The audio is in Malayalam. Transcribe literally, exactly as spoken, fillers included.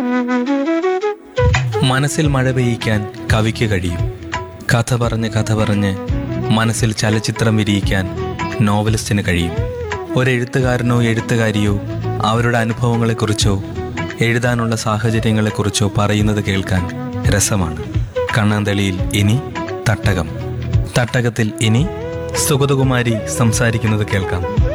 മനസ്സിൽ മഴ പെയ്യിക്കാൻ കവിക്ക് കഴിയും. കഥ പറഞ്ഞ് കഥ പറഞ്ഞ് മനസ്സിൽ ചലച്ചിത്രം വിരിയിക്കാൻ നോവലിസ്റ്റിന് കഴിയും. ഒരെഴുത്തുകാരനോ എഴുത്തുകാരിയോ അവരുടെ അനുഭവങ്ങളെക്കുറിച്ചോ എഴുതാനുള്ള സാഹചര്യങ്ങളെക്കുറിച്ചോ പറയുന്നത് കേൾക്കാൻ രസമാണ്. കണ്ണാന്തളിയിൽ ഇനി തട്ടകം. തട്ടകത്തിൽ ഇനി സുഗതകുമാരി സംസാരിക്കുന്നത് കേൾക്കാം.